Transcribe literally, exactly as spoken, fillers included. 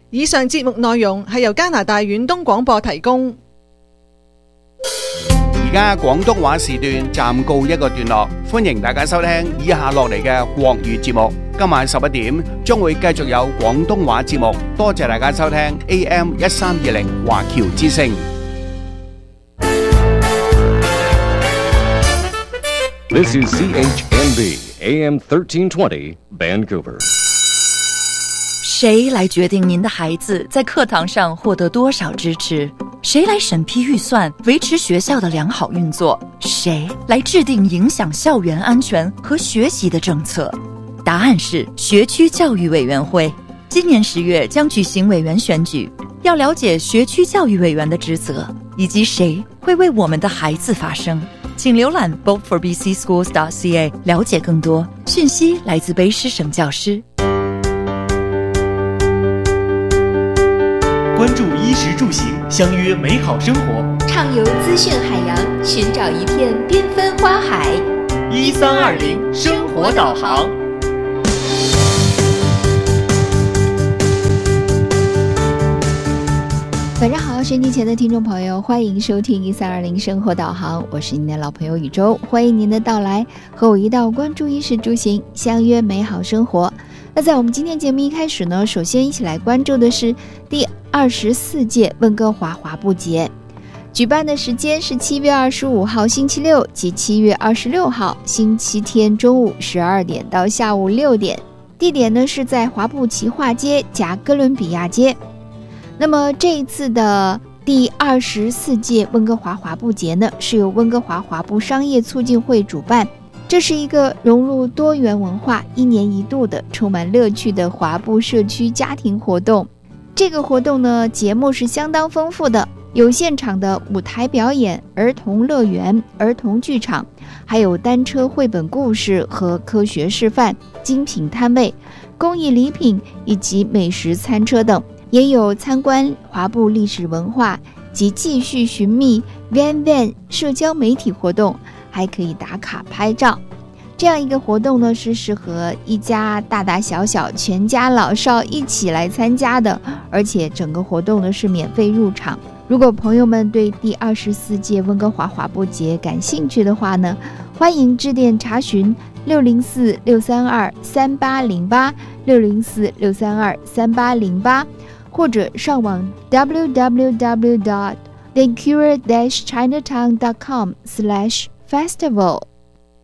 以上節目內容係由加拿大遠東廣播提供。 而家廣東話時段暫告一個段落，歡迎大家收聽以下落嚟嘅國語節目。今晚十一點將會繼續有廣東話節目，多謝大家收聽 A M 一三二零華僑之聲。 This is C H N B A M thirteen twenty Vancouver。 谁来决定您的孩子在课堂上获得多少支持？谁来审批预算，维持学校的良好运作？谁来制定影响校园安全和学习的政策？答案是学区教育委员会。今年十月将举行委员选举，要了解学区教育委员的职责，以及谁会为我们的孩子发声。请浏览 vote for b c schools dot c a 了解更多。讯息来自卑诗省教师。 关注衣食住行，相约美好生活， 畅游资讯海洋，寻找一片缤纷花海。 一三二零生活导航。 晚上好，收音机前的听众朋友，欢迎收听一三二零生活导航，我是您的老朋友宇宙，欢迎您的到来，和我一道关注衣食住行，相约美好生活。那在我们今天节目一开始呢，首先一起来关注的是第二十四届温哥华华埠节，举办的时间是七月二十五号星期六及七月二十六号星期天中午十二点到下午六点，地点呢是在华埠奇化街加哥伦比亚街。那么这一次的第二十四届温哥华华埠节呢，是由温哥华华埠商业促进会主办。这是一个融入多元文化、一年一度的充满乐趣的华埠社区家庭活动。这个活动呢，节目是相当丰富的，有现场的舞台表演、儿童乐园、儿童剧场，还有单车绘本故事和科学示范、精品摊位、工艺礼品以及美食餐车等，也有参观华埠历史文化及继续寻觅 Van Van 社交媒体活动，还可以打卡拍照。这样一个活动呢，是适合一家大大小小全家老少一起来参加的，而且整个活动呢是免费入场。如果朋友们对第二十四届温哥华华埠节感兴趣的话呢，欢迎致电查询六零四六三二三八零八 六零四六三二三八零八，或者上网 w w w dot vancouver dash chinatown dot com slash festival。